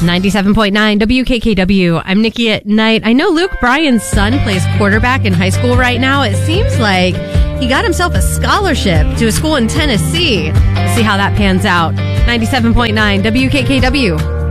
97.9 WKKW. I'm Nikki at Night. I know Luke Bryan's son plays quarterback in high school right now. It seems like he got himself a scholarship to a school in Tennessee. Let's see how that pans out. 97.9 WKKW.